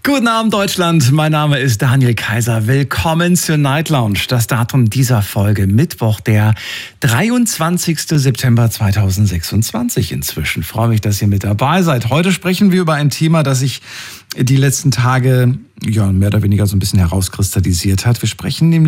Guten Abend, Deutschland. Mein Name ist Daniel Kaiser. Willkommen zur Night Lounge. Das Datum dieser Folge: Mittwoch, der 23. September 2026 inzwischen. Ich freue mich, dass ihr mit dabei seid. Heute sprechen wir über ein Thema, das sich die letzten Tage mehr oder weniger so ein bisschen herauskristallisiert hat. Wir sprechen nämlich